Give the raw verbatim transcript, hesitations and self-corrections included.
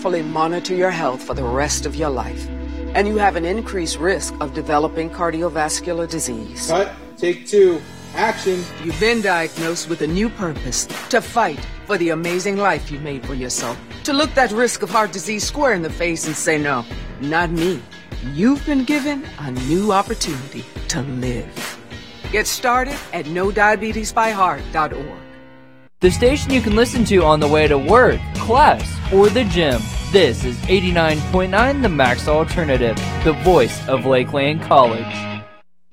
carefully monitor your health for the rest of your life, and you have an increased risk of developing cardiovascular disease. Cut. Take two. Action. You've been diagnosed with a new purpose: to fight for the amazing life you made for yourself. To look that risk of heart disease square in the face and say, no, not me. You've been given a new opportunity to live. Get started at no diabetes by heart dot org. The station you can listen to on the way to work, class, or the gym. This is eighty-nine point nine The Max Alternative, the voice of Lakeland College.